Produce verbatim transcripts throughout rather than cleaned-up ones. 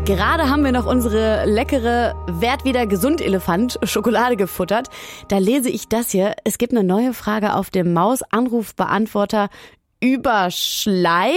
Gerade haben wir noch unsere leckere Werd wieder gesund Elefant Schokolade gefuttert. Da lese ich das hier. Es gibt eine neue Frage auf dem Maus-Anrufbeantworter über Schleim.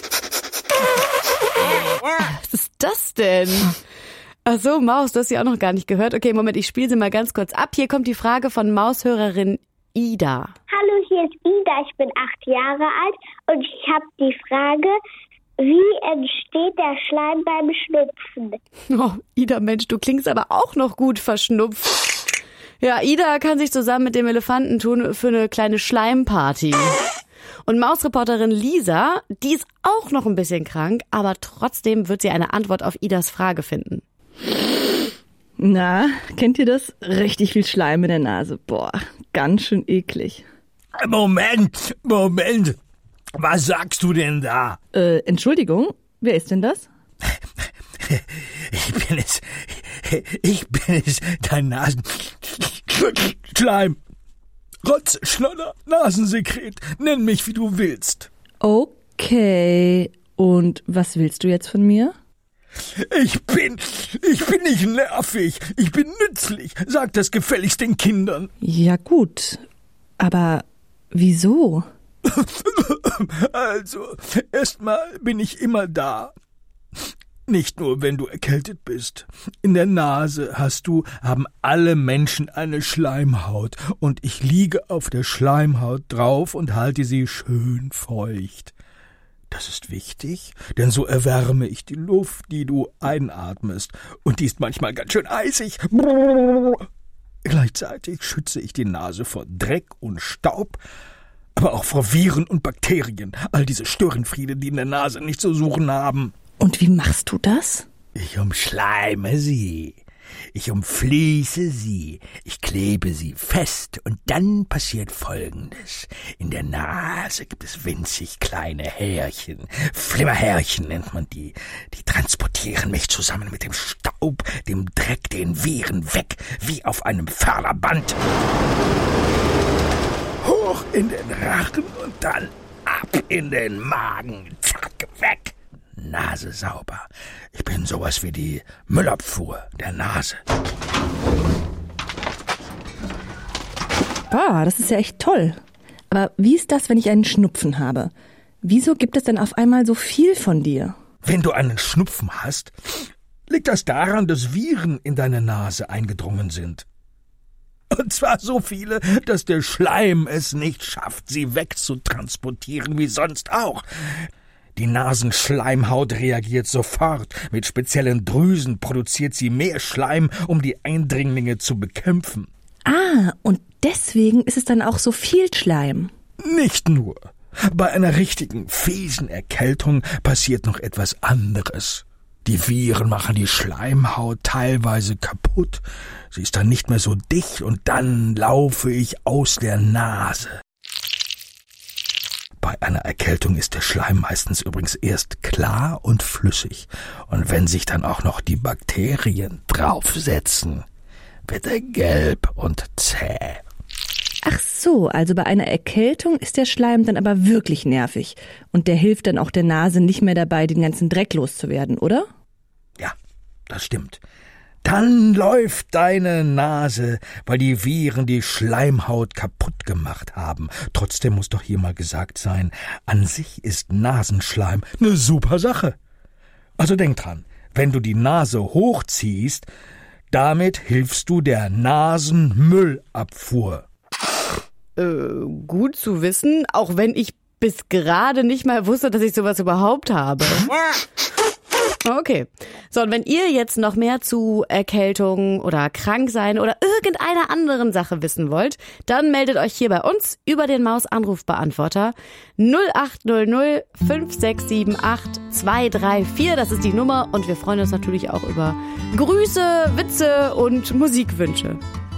Was ist das denn? Ach so, Maus, du hast sie auch noch gar nicht gehört. Okay, Moment, ich spiele sie mal ganz kurz ab. Hier kommt die Frage von Maushörerin Ida. Hallo, hier ist Ida, ich bin acht Jahre alt und ich habe die Frage, wie entsteht der Schleim beim Schnupfen? Oh, Ida, Mensch, du klingst aber auch noch gut verschnupft. Ja, Ida kann sich zusammen mit dem Elefanten tun für eine kleine Schleimparty. Und Mausreporterin Lisa, die ist auch noch ein bisschen krank, aber trotzdem wird sie eine Antwort auf Idas Frage finden. Na, kennt ihr das? Richtig viel Schleim in der Nase. Boah, ganz schön eklig. Moment, Moment. Was sagst du denn da? Äh, Entschuldigung, wer ist denn das? Ich bin es. Ich bin es, dein Nasenschleim. Rotz, Schnodder, Nasensekret. Nenn mich, wie du willst. Okay. Und was willst du jetzt von mir? Ich bin, ich bin nicht nervig. Ich bin nützlich. Sag das gefälligst den Kindern. Ja gut, aber wieso? Also, erstmal bin ich immer da. Nicht nur, wenn du erkältet bist. In der Nase hast du, haben alle Menschen eine Schleimhaut. Und ich liege auf der Schleimhaut drauf und halte sie schön feucht. Das ist wichtig, denn so erwärme ich die Luft, die du einatmest. Und die ist manchmal ganz schön eisig. Gleichzeitig schütze ich die Nase vor Dreck und Staub, aber auch vor Viren und Bakterien. All diese Störenfriede, die in der Nase nicht zu suchen haben. Und wie machst du das? Ich umschleime sie. Ich umfließe sie, ich klebe sie fest und dann passiert Folgendes. In der Nase gibt es winzig kleine Härchen. Flimmerhärchen nennt man die. Die transportieren mich zusammen mit dem Staub, dem Dreck, den Viren weg, wie auf einem Förderband. Hoch in den Rachen und dann ab in den Magen. Zack, weg. Nase sauber. Ich bin sowas wie die Müllabfuhr der Nase. Boah, das ist ja echt toll. Aber wie ist das, wenn ich einen Schnupfen habe? Wieso gibt es denn auf einmal so viel von dir? Wenn du einen Schnupfen hast, liegt das daran, dass Viren in deine Nase eingedrungen sind. Und zwar so viele, dass der Schleim es nicht schafft, sie wegzutransportieren wie sonst auch. Die Nasenschleimhaut reagiert sofort. Mit speziellen Drüsen produziert sie mehr Schleim, um die Eindringlinge zu bekämpfen. Ah, und deswegen ist es dann auch so viel Schleim. Nicht nur. Bei einer richtigen, fiesen Erkältung passiert noch etwas anderes. Die Viren machen die Schleimhaut teilweise kaputt. Sie ist dann nicht mehr so dicht und dann laufe ich aus der Nase. Bei einer Erkältung ist der Schleim meistens übrigens erst klar und flüssig. Und wenn sich dann auch noch die Bakterien draufsetzen, wird er gelb und zäh. Ach so, also bei einer Erkältung ist der Schleim dann aber wirklich nervig. Und der hilft dann auch der Nase nicht mehr dabei, den ganzen Dreck loszuwerden, oder? Ja, das stimmt. Dann läuft deine Nase, weil die Viren die Schleimhaut kaputt gemacht haben. Trotzdem muss doch hier mal gesagt sein, an sich ist Nasenschleim eine super Sache. Also denk dran, wenn du die Nase hochziehst, damit hilfst du der Nasenmüllabfuhr. Äh, gut zu wissen, auch wenn ich bis gerade nicht mal wusste, dass ich sowas überhaupt habe. Okay. So, und wenn ihr jetzt noch mehr zu Erkältung oder Kranksein oder irgendeiner anderen Sache wissen wollt, dann meldet euch hier bei uns über den Maus-Anrufbeantworter null acht null null fünf sechs sieben acht zwei drei vier. Das ist die Nummer und wir freuen uns natürlich auch über Grüße, Witze und Musikwünsche.